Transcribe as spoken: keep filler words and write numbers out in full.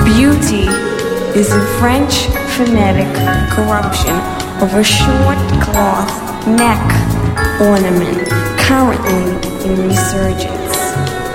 Beauty is a French phonetic corruption of a short cloth neck ornament currently in resurgence.